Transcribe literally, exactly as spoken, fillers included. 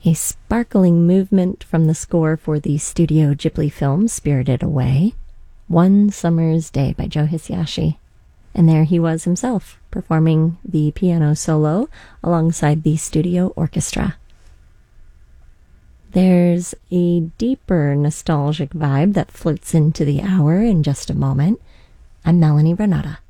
a sparkling movement from the score for the Studio Ghibli film Spirited Away, One Summer's Day by Joe Hisaishi. And there he was himself, performing the piano solo alongside the studio orchestra. There's a deeper nostalgic vibe that floats into the hour in just a moment. I'm Melanie Renata.